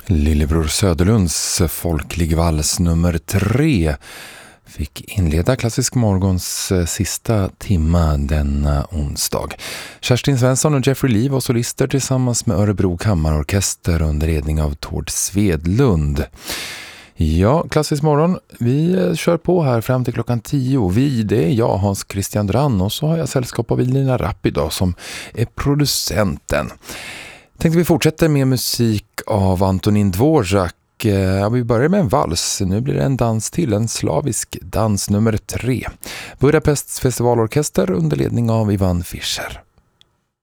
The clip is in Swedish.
Lillebror Söderlunds folklig vals nummer 3 fick inleda Klassisk morgons sista timma denna onsdag. Kerstin Svensson och Jeffrey Lee var solister tillsammans med Örebro kammarorkester under ledning av Tord Svedlund. Ja, Klassisk morgon, vi kör på här fram till klockan 10. Det är jag, Hans Christian Drann, och så har jag sällskap av Elina Rapp idag som är producenten. Tänkte vi fortsätter med musik av Antonin Dvorak. Vi börjar med en vals. Nu blir det en dans till, en slavisk dans nummer 3. Budapests festivalorkester under ledning av Ivan Fischer.